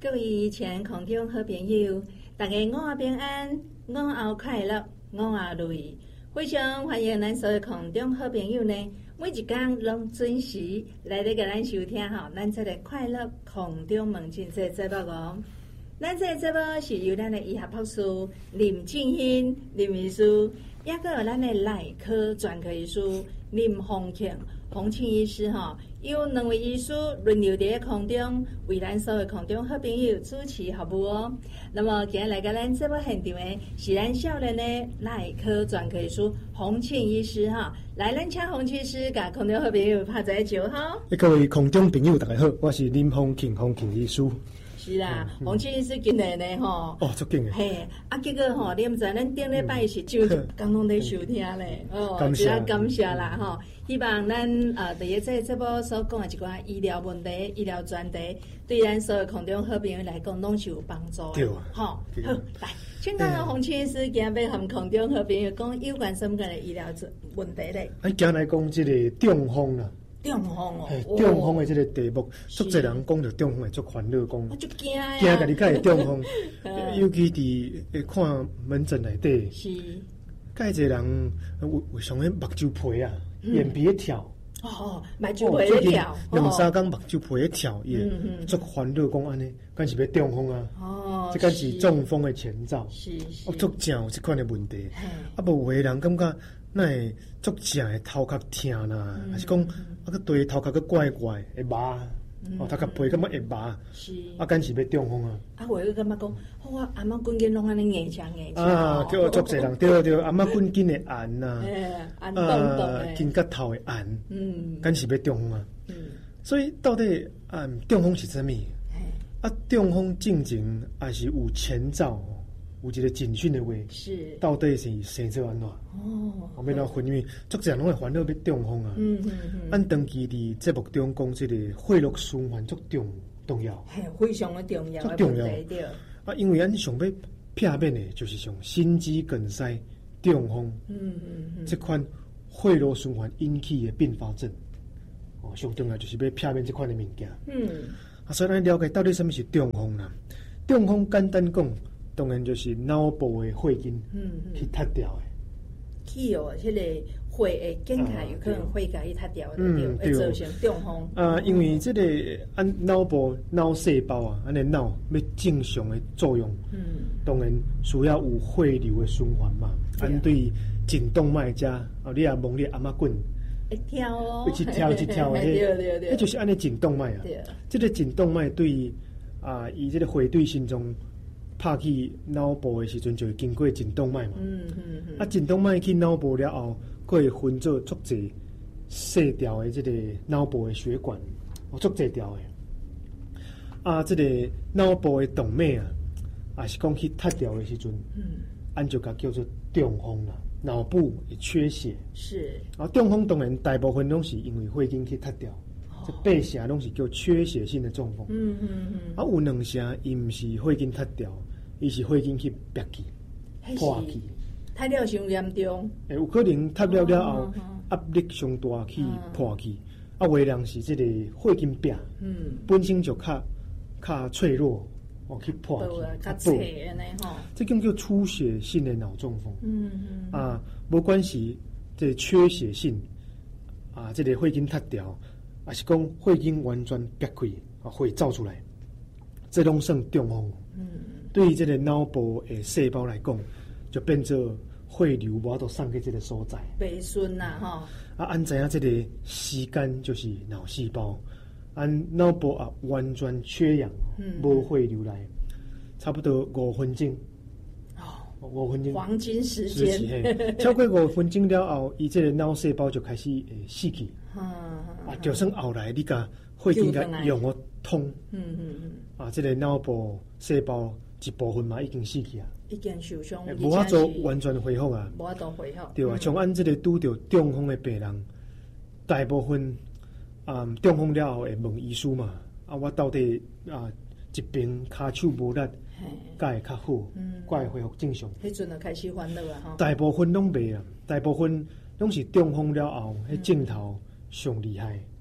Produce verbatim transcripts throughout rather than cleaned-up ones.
各位亲爱空中好朋友，大家午后平安，午后快乐，午后如意。非常欢迎咱所有空中好朋友呢，每一天拢准时来咧，甲咱收听吼，咱这个快乐空中问诊这节目哦。咱这个节目是由咱的医学博士林正兴林医师，也个有咱的内科专科医师林宏庆洪庆医师吼，有两位医师轮流伫空中为咱所有空中好朋友主持服务哦。那么今日来到咱节目现场的是咱少年的内科专科医师洪庆医师哈，来咱请洪庆医师甲空中好朋友拍一招哈。 各位空中朋友大家好，我是林宏庆洪庆医师。 是啦，洪庆医师今日呢吼， 哦，足劲诶， 嘿，啊，结果吼，你毋知咱顶礼拜是就刚拢在收听咧，哦，真啊感谢啦吼，希望咱呃，第一这节目所讲的一寡医疗问题、医疗专题，对咱所有空中好朋友来讲，拢是有帮助的。 对啊， 吼，好，来，请讲个洪庆医师今日要和空中好朋友讲有关什么个医疗问题咧？ 啊，今日来讲这个中风啦。 中风哦， 中风的这个题目，足侪人讲到中风会足烦恼，讲我足惊呀， 惊家己敢会中风，尤其伫看门诊内底， 是， 介侪人有有上迄目睭皮啊，眼皮会跳， 哦，目睭皮会跳， 两三工目睭皮会跳，伊足烦恼，讲安尼，敢是要中风啊？哦，这敢是中风的前兆， 是是， 我足正有这款的问题，啊，无有的人感觉。那会足正会头壳疼啦，还是讲啊个对头壳个怪怪会麻，哦头壳皮感觉会麻，是啊，敢是要中风啊？ 啊，我个感觉讲，我阿妈滚筋拢安尼硬强硬强， 啊，叫足侪人对对，阿妈滚筋会按呐， 按动动诶，筋骨头会按， 嗯， 敢是要中风啊？ 嗯， 所以到底啊，中风是啥物？啊，中风进前还是有前兆？有一个警讯的话，是到底是生做安怎？哦，我们来分析，足侪人拢会烦恼要中风啊。嗯嗯嗯。按长期伫节目中讲，这个血液循环足重重要， 嘿，非常的重要， 足重要。啊，因为咱上要避免的，就是像心肌梗塞、中风，嗯嗯嗯，这款血液循环引起的并发症，哦，上重要就是要避免这款的物件。嗯。啊，所以咱了解到底什么是中风啦？中风简单讲。当然就是脑部的血筋去塌掉的， 去哦，迄个血会梗开，有可能血甲伊塌掉的，会造成中风。 啊，因为这个按脑部脑细胞啊，安尼脑要正常的作用，嗯，当然需要有血流的循环嘛。按对颈动脉遮，哦，你也望你阿妈滚， 会跳哦， 一跳一跳的， 对对对， 那就是按尼颈动脉啊。这个颈动脉对啊，伊这个血对心脏。拍去脑部的时阵，就会经过颈动脉嘛。嗯嗯嗯。啊，颈动脉去脑部了后，佫会分做足侪细条的这个脑部的血管，哦，足侪条的。啊，这个脑部的动脉啊，也是讲去塌掉的时阵，嗯，按就甲叫做中风啦。脑部会缺血。是。啊，中风当然大部分拢是因为血筋去塌掉。这八成拢是叫缺血性的中风，嗯嗯嗯，啊有两成伊毋是血筋塌掉，伊是血筋去瘪去、破去， 塌了伤严重。 诶，有可能塌了了后，压力上大去破去，啊，有的人是这个血筋瘪，嗯，本身就较较脆弱，哦去破去， 较脆安尼吼。 这种叫出血性的脑中风，嗯嗯，啊，无关系，这缺血性啊，这个血筋塌掉。还是讲血筋完全瘪开，啊，血走出来，这拢算中风。嗯，对于这个脑部的细胞来讲，就变做血流无法度送去这个所在。 白顺呐，吼。 啊，按知影这个时间就是脑细胞，按脑部啊完全缺氧，无血流来，差不多五分钟。哦，五分钟。 黄金时间。 超过五分钟了后，伊这个脑细胞就开始诶死去。啊，就算后来你甲血筋甲用我通，嗯嗯嗯，啊，这个脑部细胞一部分嘛已经死去啊， 已经受伤， 无法做完全恢复啊， 无法度恢复， 对啊，像按这个拄着中风的病人，大部分啊、嗯、中风了后会问医师嘛，啊，我到底啊一边骹手无力，甲会较好，嗯，甲会恢复正常， 迄阵就开始烦恼啊，哈， 大部分拢袂啊，大部分拢是中风了后，迄镜头。上厉害，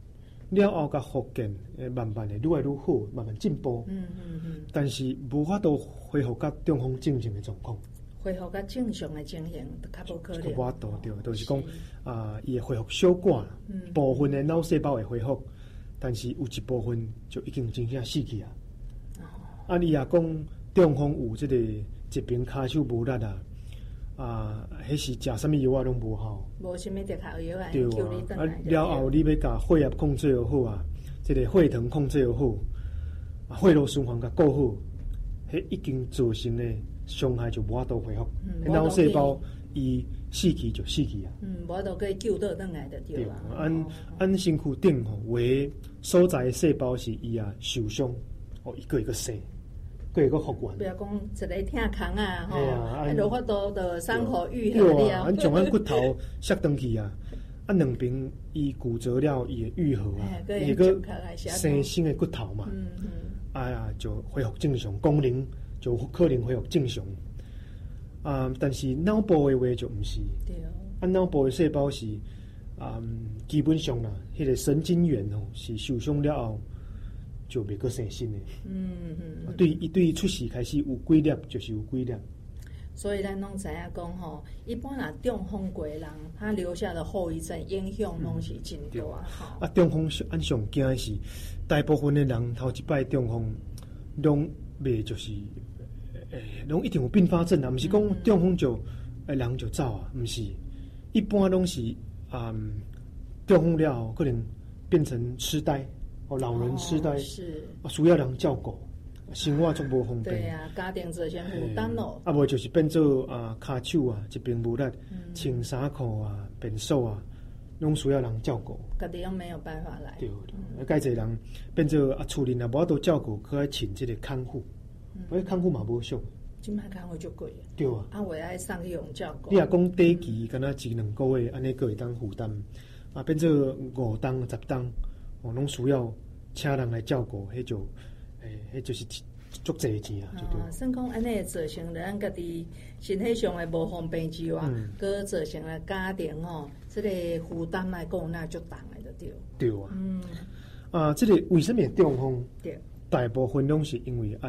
了后甲复健，诶，慢慢的愈来愈好，慢慢进步。 嗯嗯嗯。 但是无法度恢复甲中风正常的状况。 恢复甲正常的情形，较无可能。 无法度对，就是讲啊，伊、呃、会恢复小寡，嗯、部分的脑细胞会恢复，但是有一部分就已经真正死去啊。哦、啊，你也讲中风有即个一边骹手无力啊，啊，迄是食啥物药啊拢无效， 无啥物特效药啊， 对啊，啊了后你要甲血压控制又好啊，即、这个血糖控制又好，啊，血路循环甲顾好，迄已经造成咧。伤害就无法度恢复，脑细胞伊死去就死去啊。 嗯，无法度可以救倒转来就对啊。 按按身躯顶吼，为所在细胞是伊啊受伤，哦，一个一个死，个一个复原。 不要讲一个疼空啊，吼，啊，无法度的伤口愈合了。 啊，将咱骨头摔断去啊，啊，两边伊骨折了，伊会愈合啊，伊个生新的骨头嘛，嗯嗯，啊呀，就恢复正常功能。就可能恢复正常，啊、嗯！但是脑部的话就唔是，对哦。啊，脑部的细胞是，啊、嗯，基本上啦，迄、那个神经元吼是受伤了后就袂个生新的。嗯嗯。对，伊对出事开始有几粒，就是有几粒。 所以咱拢知影讲吼，一般若中风过人，他留下的后遗症影响拢是真大啊。吼、 啊，中风按上惊的是，大部分的人头一摆中风，拢袂就是。诶，拢一定有并发症啊，毋是讲中风就诶人就走啊，毋是，一般拢是啊、嗯，中风了可能变成痴呆，哦，老人痴呆，哦、是啊，需要人照顾，生活足无方便。 对啊，家庭做先负担咯。 啊，无就是变做啊，骹手啊，一边无力，嗯、穿衫裤啊，便所啊，拢需要人照顾。 家己拢没有办法来。 对对，介侪人变做啊，厝里若无法度照顾，佮爱请即个看护。我看护嘛无俗， 今摆看护就贵。 对啊， 啊，为爱上去用照顾。 你若讲短期，敢若一两个月，安尼个会当负担，啊，变做五档、十档，哦，拢需要请人来照顾，迄就，诶，迄就是足济钱啊，就对。 啊，算讲安尼造成咱家己身体上诶无方便之外，佮造成了家庭哦，即个负担来讲那足重诶，就对。 对啊，嗯，啊，即个为什么中风？对，大部分拢是因为。